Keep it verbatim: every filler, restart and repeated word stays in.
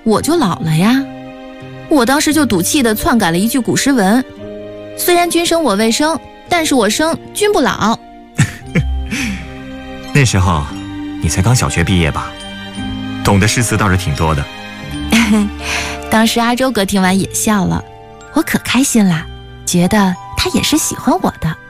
我就老了呀。我当时就赌气地篡改了一句古诗文：虽然君生我未生，但是我生君不老。 那时候你才刚小学毕业吧，懂的诗词倒是挺多的。 当时阿周哥听完也笑了，我可开心啦，觉得他也是喜欢我的。